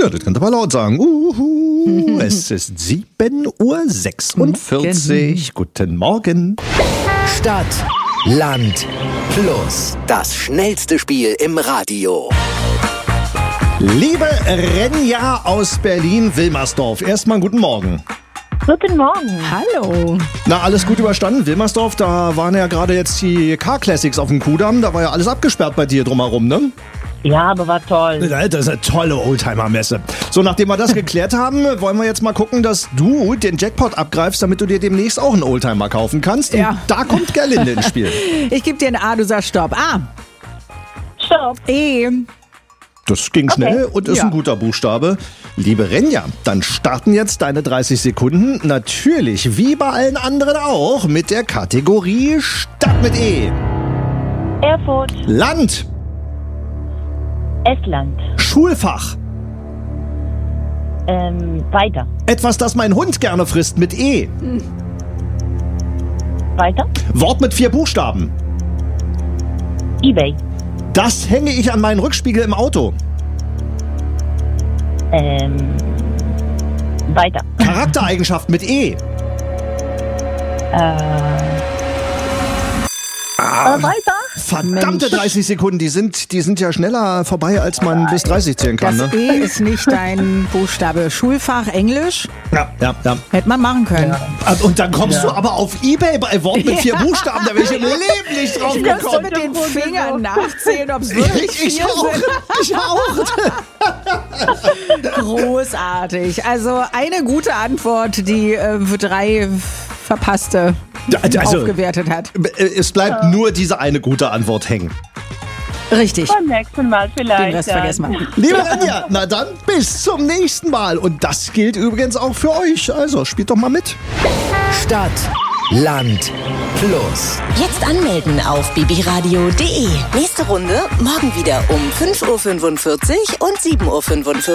Ja, das könnt ihr mal laut sagen. Es ist 7:46 Uhr. Guten Morgen. Stadt, Land, Plus. Das schnellste Spiel im Radio. Liebe Renja aus Berlin-Wilmersdorf, erstmal guten Morgen. Guten Morgen. Hallo. Na, alles gut überstanden? Wilmersdorf, da waren ja gerade jetzt die Car Classics auf dem Kudamm. Da war ja alles abgesperrt bei dir drumherum, ne? Ja, aber war toll. Das ist eine tolle Oldtimer-Messe. So, nachdem wir das geklärt haben, wollen wir jetzt mal gucken, dass du den Jackpot abgreifst, damit du dir demnächst auch einen Oldtimer kaufen kannst. Und Ja. da kommt Gerlinde ins Spiel. Ich gebe dir ein A, du sagst Stopp. A. Stopp. E. Das ging schnell und ist Ja. ein guter Buchstabe. Liebe Renja, dann starten jetzt deine 30 Sekunden. Natürlich, wie bei allen anderen auch, mit der Kategorie Stadt mit E. Erfurt. Land, Estland. Schulfach, Weiter. etwas, das mein Hund gerne frisst mit E. Weiter. Wort mit 4 Buchstaben. eBay. Das hänge ich an meinen Rückspiegel im Auto. Weiter. Charaktereigenschaft mit E. Weiter. Verdammte Mensch. 30 Sekunden, die sind ja schneller vorbei, als man bis 30 zählen kann, Das ne? E ist nicht dein Buchstabe. Schulfach Englisch Ja. hätte man machen können. Und dann kommst du aber auf eBay bei Wort mit 4 Buchstaben, da wäre ich im Leben nicht drauf Ich musste gekommen. mit den Fingern nachzählen, ob es wirklich Ich 4 auch. sind. Ich auch. Großartig. Also eine gute Antwort, die für 3 verpasste Also, aufgewertet hat. es bleibt nur diese eine gute Antwort hängen. Richtig. Beim nächsten Mal vielleicht. Den Rest dann. vergessen wir. Liebe Anja, na dann bis zum nächsten Mal. Und das gilt übrigens auch für euch. Also spielt doch mal mit. Stadt, Land, Plus. Jetzt anmelden auf bibiradio.de. Nächste Runde morgen wieder um 5:45 Uhr und 7:45 Uhr.